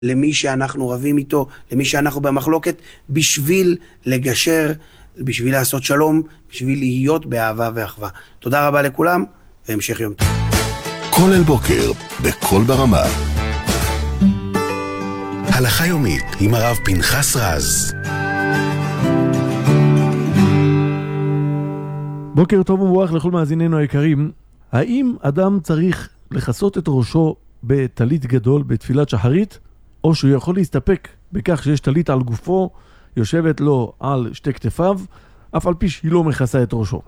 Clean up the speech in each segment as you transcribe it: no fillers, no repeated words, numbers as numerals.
למי שאנחנו רבים איתו, למי שאנחנו במחלוקת, בשביל לגשר, בשביל לעשות שלום, בשביל להיות באהבה ואחווה. תודה רבה לכולם, והמשך יום טוב. כל אל בוקר, בכל ברמה. הלכה יומית עם הרב פנחס רז. בוקר טוב ומבורך לכל מאזיננו היקרים. האם אדם צריך לכסות את ראשו בטלית גדול בתפילת שחרית, או שהוא יכול להסתפק בכך שיש טלית על גופו, יושבת לו על שתי כתפיו, אף על פי שהיא לא מכסה את ראשו?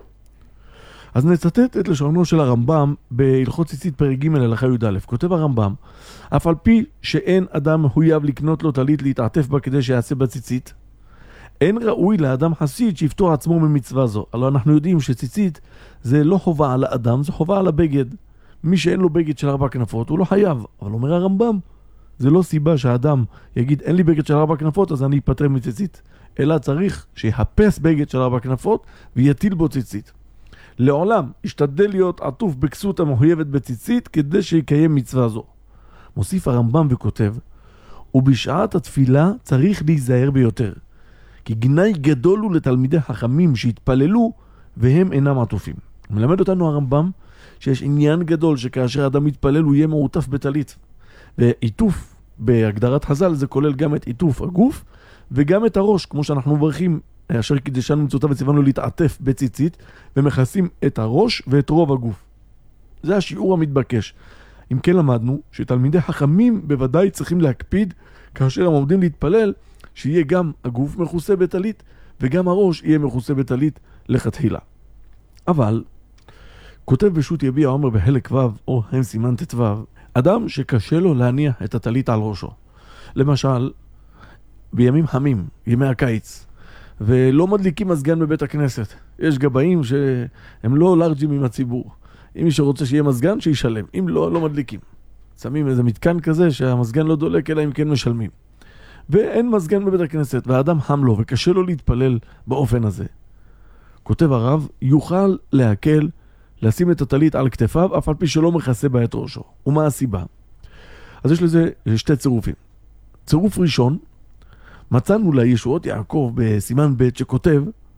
אז נצטט את לשונו של הרמב"ם בהלכות ציצית פרק ג' הלכה י"א. כותב הרמב"ם, אף על פי שאין אדם מחויב לקנות לו טלית להתעטף בה כדי שיעשה בציצית, אין ראוי לאדם חסיד שיפטור עצמו ממצווה זו. הלוא אנחנו יודעים שציצית זה לא חובה על האדם, זה חובה על הבגד. מי שאין לו בגד של 4 כנפות הוא לא חייב. אבל אומר הרמב"ם, זה לא סיבה שהאדם יגיד אין לי בגד של 4 כנפות אז אני אפטר מציצית, אלא צריך שיחפש בגד של 4 כנפות ויטיל בו ציצית. לעולם ישתדל להיות עטוף בכסות המחויבת בציצית כדי שיקיים מצווה זו. מוסיף הרמב"ם וכותב, ובשעת התפילה צריך להיזהר ביותר, כי גנאי גדול הוא לתלמידי חכמים שהתפללו והם אינם עטופים. מלמד אותנו הרמב"ם שיש עניין גדול שכאשר אדם מתפלל הוא יהיה מעוטף בטלית. ועיטוף בהגדרת חז"ל זה כולל גם את עיטוף הגוף וגם את הראש, כמו שאנחנו מברכים אשר קידשנו מצוותיו וציוונו להתעטף בציצית, ומכסים את הראש ואת רוב הגוף. זה השיעור המתבקש. אם כן למדנו שתלמידי חכמים בוודאי צריכים להקפיד כאשר הם עומדים להתפלל שיהיה גם הגוף מכוסה בטלית וגם הראש יהיה מכוסה בטלית לכתחילה. אבל כותב בשו"ת יביע אומר בחלק ו' או הם סימן ט"ו, אדם שקשה לו להניח את הטלית על ראשו, למשל בימים חמים, ימי הקיץ, ולא מדליקים מזגן בבית הכנסת. יש גבאים שהם לא לארג'ים עם הציבור. אם מי שרוצה שיהיה מזגן, שישלם. אם לא, לא מדליקים. שמים איזה מתקן כזה שהמזגן לא דולק, אלא אם כן משלמים. ואין מזגן בבית הכנסת, והאדם חם לו וקשה לו להתפלל באופן הזה. כותב הרב, יוכל להקל, לשים את הטלית על כתפיו, אף על פי שלא מכסה בה את ראשו. ומה הסיבה? אז יש לזה שתי צירופים. צירוף ראשון, מצאנו לישועות יעקב בסימן ב' שכותב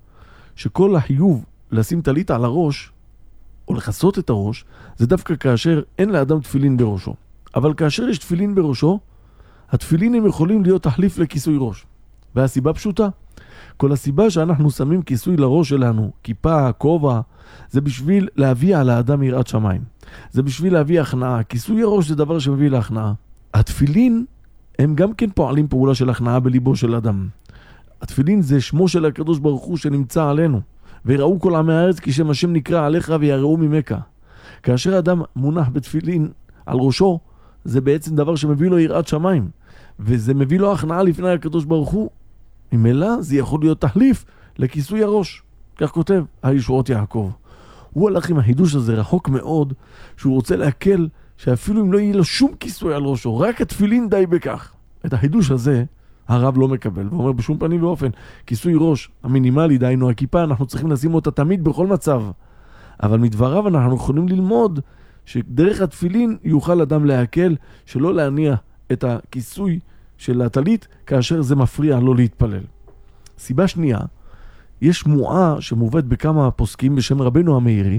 שכל החיוב לשים טלית על הראש או לכסות את הראש זה דווקא כאשר אין לאדם תפילין בראשו. אבל כאשר יש תפילין בראשו, התפילין הם יכולים להיות תחליף לכיסוי ראש. והסיבה פשוטה, כל הסיבה שאנחנו שמים כיסוי לראש שלנו, כיפה, כובע, זה בשביל להביא על האדם יראת שמיים. זה בשביל להביא הכנעה. כיסוי הראש זה דבר שמביא להכנעה. התפילין הם גם כן פועלים פעולה של הכנעה בליבו של אדם. התפילין זה שמו של הקדוש ברוך הוא שנמצא עלינו. ויראו כל עמי הארץ כי שם השם נקרא עליך ויראו ממך. כאשר אדם מונח בתפילין על ראשו, זה בעצם דבר שמביא לו יראת שמיים. וזה מביא לו הכנעה לפני הקדוש ברוך הוא. ממילא זה יכול להיות תחליף לכיסוי הראש. כך כותב הישועות יעקב. הוא הלך עם החידוש הזה רחוק מאוד, שהוא רוצה להקל שאפילו אם לא יהיה לו שום כיסוי על ראשו, רק התפילין די בכך. את החידוש הזה הרב לא מקבל, ואומר בשום פנים ואופן, כיסוי ראש המינימלי, דיינו הכיפה, אנחנו צריכים לשים אותה תמיד בכל מצב. אבל מדבריו אנחנו יכולים ללמוד שדרך התפילין יוכל אדם להקל שלא להניע את הכיסוי של הטלית כאשר זה מפריע לא להתפלל. סיבה שנייה, יש שמועה שמובאת בכמה פוסקים בשם רבנו המאירי,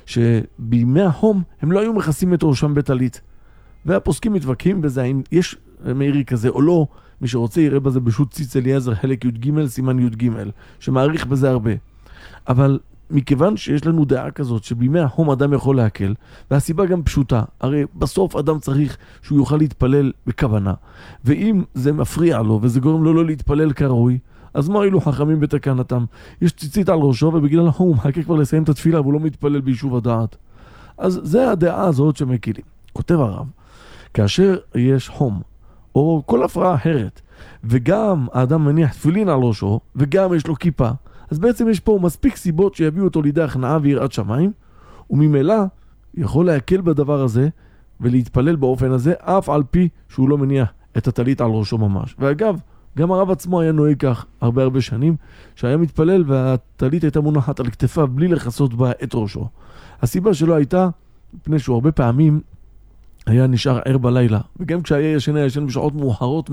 שבימי החום הם לא היו מכסים את ראשם בטלית. והפוסקים מתווכחים בזה, האם יש מאירי כזה או לא. מי שרוצה יראה בזה בשו"ת ציץ אליעזר חלק י"ג סימן י"ג, שמעריך בזה הרבה. אבל מכיוון שיש לנו דעה כזאת שבימי החום אדם יכול להקל, והסיבה גם פשוטה, הרי בסוף אדם צריך שהוא יוכל להתפלל בכוונה. ואם זה מפריע לו וזה גורם לו לא להתפלל כראוי, אז מה אילו חכמים בתקנתם? יש ציצית על ראשו ובגלל החום הוא מחכה כבר לסיים את התפילה והוא לא מתפלל ביישוב הדעת. אז זה הדעה הזאת שמקילים. כותב הרב, כאשר יש חום או כל הפרעה אחרת וגם האדם מניח תפילין על ראשו וגם יש לו כיפה, אז בעצם יש פה מספיק סיבות שיביאו אותו לידי הכנעה ויראת שמיים, וממילא יכול להקל בדבר הזה ולהתפלל באופן הזה אף על פי שהוא לא מניח את הטלית על ראשו ממש. ואגב, גם הרב עצמו היה נוהג כך הרבה שנים, שהיה מתפלל והטלית הייתה מונחת על כתפיו בלי לכסות בה את ראשו. הסיבה שלו הייתה, מפני שהוא הרבה פעמים היה נשאר ער בלילה, וגם כשהיה ישן, היה ישן בשעות מאוחרות